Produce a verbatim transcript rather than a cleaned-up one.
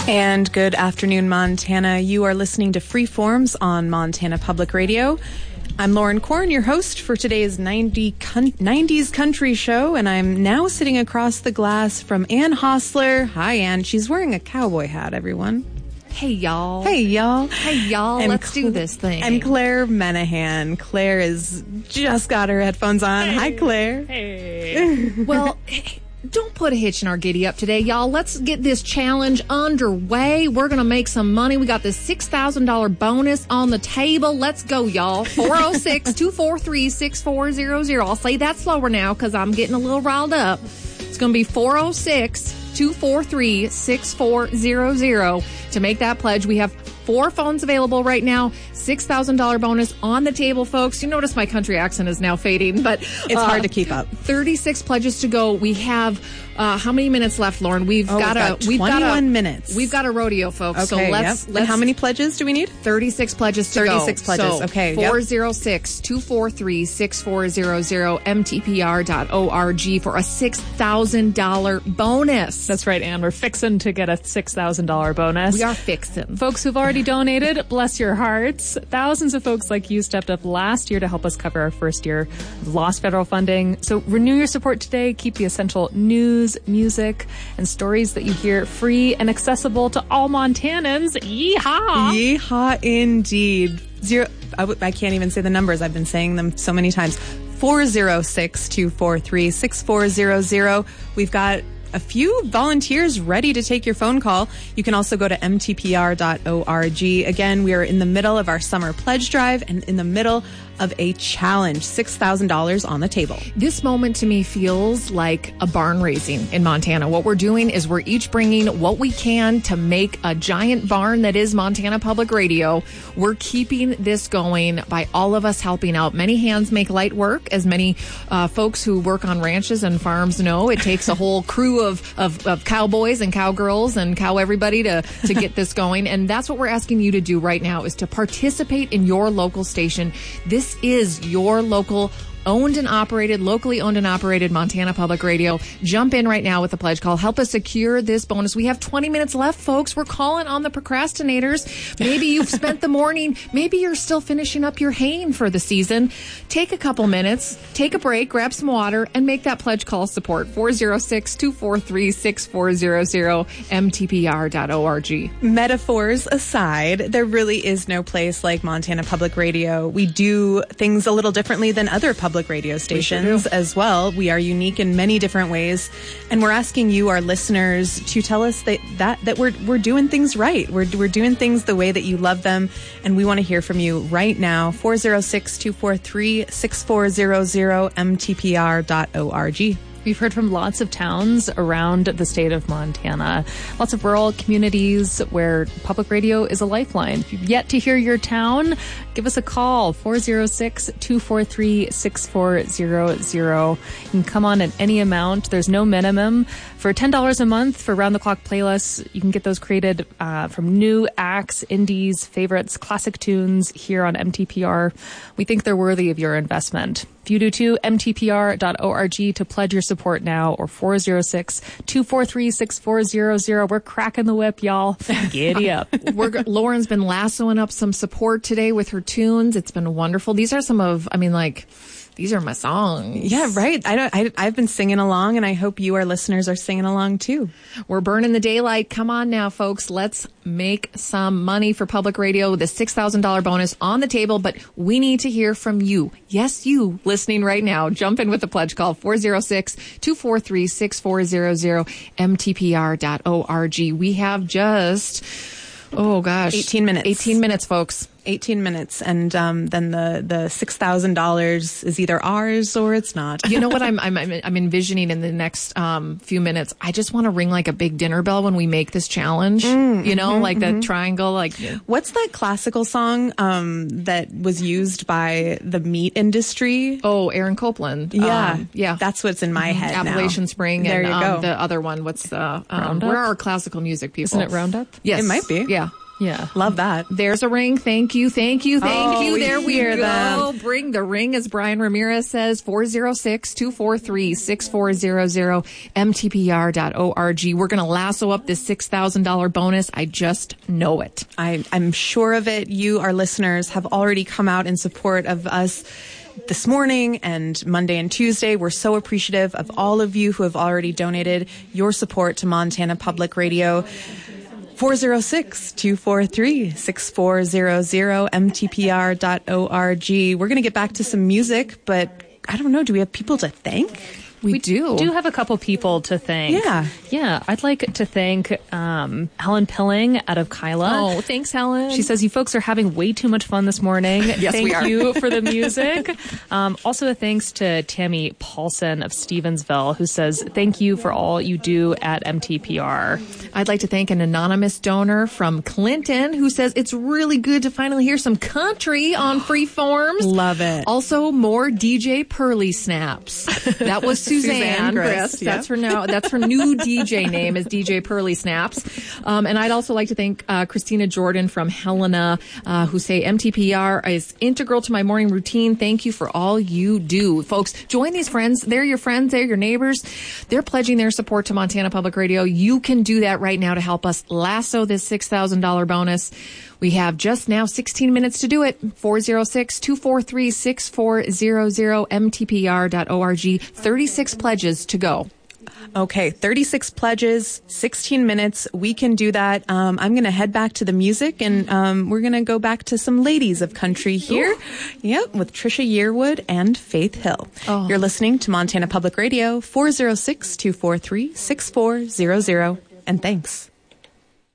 And good afternoon, Montana. You are listening to Freeforms on Montana Public Radio. I'm Lauren Korn, your host for today's nineties country show, and I'm now sitting across the glass from Ann Hostler. Hi, Ann. She's wearing a cowboy hat, everyone. Hey, y'all. Hey, y'all. Hey, y'all. And Let's Cl- do this thing. And Claire Menahan. Claire is just got her headphones on. Hey. Hi, Claire. Hey. Well, don't put a hitch in our giddy up today, y'all. Let's get this challenge underway. We're going to make some money. We got this six thousand dollars bonus on the table. Let's go, y'all. four oh six, two four three, six four zero zero. I'll say that slower now because I'm getting a little riled up. It's going to be four oh six, two four three, six four zero zero. To make that pledge, we have four phones available right now. six thousand dollars bonus on the table, folks. You notice my country accent is now fading, but It's uh, hard to keep up. thirty-six pledges to go. We have uh, how many minutes left, Lauren? We've Oh, got we've a got we've got twenty-one a minutes. We've got a rodeo, folks. Okay, so let's yep. let's And how many pledges do we need? thirty-six pledges to go. thirty-six pledges. So Okay, yep. four oh six, two four three, six four zero zero m t p r dot org for a six thousand dollars bonus. That's right, Ann. We're fixing to get a six thousand dollars bonus. We are fixing. Folks who've already donated, bless your hearts. Thousands of folks like you stepped up last year to help us cover our first year of lost federal funding. So renew your support today. Keep the essential news, music, and stories that you hear free and accessible to all Montanans. Yeehaw! Yeehaw, indeed. Zero. I, w- I can't even say the numbers. I've been saying them so many times. four oh six, two four three, six four zero zero. We've got a few volunteers ready to take your phone call. You can also go to m t p r dot org. Again, we are in the middle of our summer pledge drive and in the middle of a challenge. six thousand dollars on the table. This moment to me feels like a barn raising in Montana. What we're doing is we're each bringing what we can to make a giant barn that is Montana Public Radio. We're keeping this going by all of us helping out. Many hands make light work, as many uh, folks who work on ranches and farms know. It takes a whole crew of, of, of cowboys and cowgirls and cow everybody to, to get this going. And that's what we're asking you to do right now, is to participate in your local station. This This is your local owned and operated, locally owned and operated Montana Public Radio. Jump in right now with the pledge call. Help us secure this bonus. We have twenty minutes left, folks. We're calling on the procrastinators. Maybe you've spent the morning. Maybe you're still finishing up your haying for the season. Take a couple minutes, take a break, grab some water, and make that pledge call support. four oh six, two four three, six four zero zero, m t p r dot org. Metaphors aside, there really is no place like Montana Public Radio. We do things a little differently than other public radio stations sure as well. We are unique in many different ways, and we're asking you, our listeners, to tell us that that, that we're we're doing things right. We're we're doing things the way that you love them, and we want to hear from you right now. four oh six, two four three, six four zero zero, m t p r dot org. We've heard from lots of towns around the state of Montana, lots of rural communities where public radio is a lifeline. If you've yet to hear your town, give us a call, four oh six, two four three, six four zero zero. You can come on at any amount. There's no minimum. For ten dollars a month for round-the-clock playlists, you can get those created uh, from new acts, indies, favorites, classic tunes here on M T P R. We think they're worthy of your investment. If you do too, m t p r dot org to pledge your support now, or four oh six, two four three, six four zero zero. We're cracking the whip, y'all. Giddy up. We're, Lauren's been lassoing up some support today with her tunes. It's been wonderful. These are some of, I mean, like, these are my songs. Yeah, right. I don't. I, I've been singing along, and I hope you, our listeners, are singing along too. We're burning the daylight. Come on now, folks. Let's make some money for public radio. The six thousand dollars bonus on the table, but we need to hear from you. Yes, you listening right now. Jump in with the pledge call, four oh six, two four three, six four zero zero, m t p r dot org. We have just, oh gosh. eighteen minutes. eighteen minutes, folks. eighteen minutes, and um, then the the six thousand dollars is either ours or it's not. You know what I'm I'm I'm envisioning in the next um, few minutes? I just want to ring like a big dinner bell when we make this challenge. Mm, you know, mm-hmm, like mm-hmm. that triangle. Like, what's that classical song um, that was used by the meat industry? Oh, Aaron Copland. Yeah, um, yeah. That's what's in my head. Appalachian now. Spring. There and you um, go. the other one. What's the um, Roundup? where are our classical music people? Isn't it Roundup? Yes, it might be. Yeah. Yeah. Love that. There's a ring. Thank you. Thank you. Thank Oh, you. we There we hear go. them. Bring the ring, as Brian Ramirez says, four oh six, two four three, six four zero zero, M T P R dot org. We're going to lasso up this six thousand dollars bonus. I just know it. I, I'm sure of it. You, our listeners, have already come out in support of us this morning and Monday and Tuesday. We're so appreciative of all of you who have already donated your support to Montana Public Radio. four oh six, two four three, six four zero zero, M T P R dot org. We're going to get back to some music, but I don't know. Do we have people to thank? We, We do. do have a couple people to thank. Yeah. Yeah. I'd like to thank um, Helen Pilling out of Kyla. Oh, thanks, Helen. She says, you folks are having way too much fun this morning. Yes, Thank we are. you for the music. um, also, a thanks to Tammy Paulson of Stevensville, who says, thank you for all you do at M T P R. I'd like to thank an anonymous donor from Clinton who says it's really good to finally hear some country on Freeforms. Love it. Also, more D J Pearly Snaps. That was Suzanne, Suzanne Grist, Grist. yeah. That's her now. That's her new D J name is D J Pearly Snaps. Um, and I'd also like to thank uh, Christina Jordan from Helena, uh, who say M T P R is integral to my morning routine. Thank you for all you do, folks. Join these friends. They're your friends. They're your neighbors. They're pledging their support to Montana Public Radio. You can do that right now to help us lasso this six thousand dollars bonus. We have just now sixteen minutes to do it. four oh six, two four three, six four zero zero, M T P R dot org. thirty-six pledges to go. Okay, thirty-six pledges, sixteen minutes. We can do that. Um, I'm going to head back to the music, and um, we're going to go back to some ladies of country here. Ooh. Yep, with Trisha Yearwood and Faith Hill. Oh. You're listening to Montana Public Radio, four oh six, two four three, six four zero zero, and thanks.